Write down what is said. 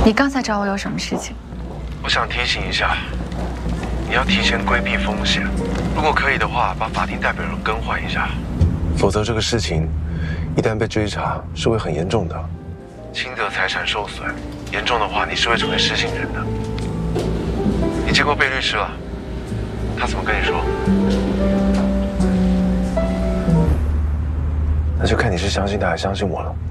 你刚才找我有什么事情？ 我想提醒一下，你要提前规避风险。如果可以的话，把法定代表人更换一下，否则这个事情一旦被追查，是会很严重的，轻则财产受损，严重的话你是会成为失信人的。你见过贝律师了？他怎么跟你说？那就看你是相信他还相信我了。